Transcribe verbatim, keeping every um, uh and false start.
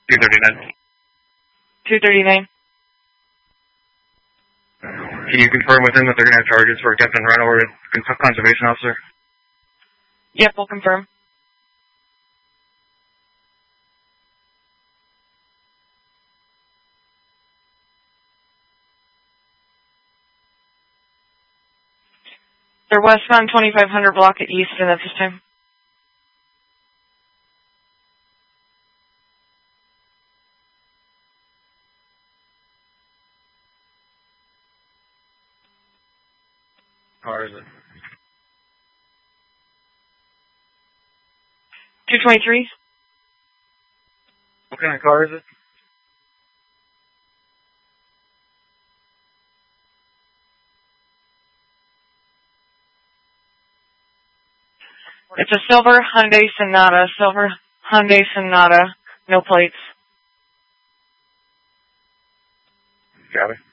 two thirty-nine. two thirty-nine. Can you confirm with him that they're going to have charges for attempted run over a conservation officer? Yep, we'll confirm. They're westbound twenty-five hundred block at Easton at this time. Car is it? two twenty-three. What kind of car is it? It's a silver Hyundai Sonata. Silver Hyundai Sonata. No plates. Got it.